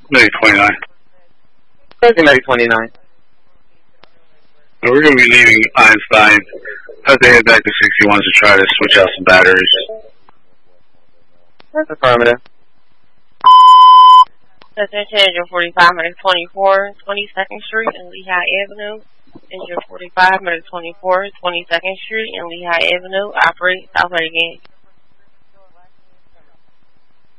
Maybe 29. Maybe 29. So we're going to be leaving Einstein. Have to head back to 61 to try to switch out some batteries. That's affirmative. Engine 45, minute 24, 22nd Street and Lehigh Avenue. Engine 45, minute 24, 22nd Street and Lehigh Avenue. Operate Southway again.